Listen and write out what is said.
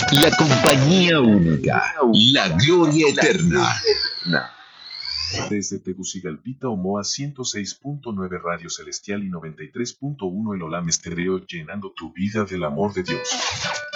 La compañía única, la gloria eterna. Desde Tegucigalpita, Omoa 106.9 Radio Celestial y 93.1 El Olam Estéreo, llenando tu vida del amor de Dios.